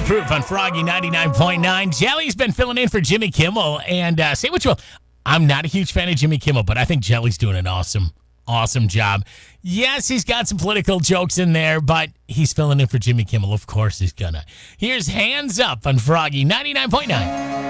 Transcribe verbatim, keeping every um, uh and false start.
Proof on Froggy ninety-nine point nine. Jelly's been filling in for Jimmy Kimmel. And uh, say what you will, I'm not a huge fan of Jimmy Kimmel, but I think Jelly's doing an awesome, awesome job. Yes, he's got some political jokes in there, but he's filling in for Jimmy Kimmel. Of course he's gonna. Here's Hands Up on Froggy ninety-nine point nine.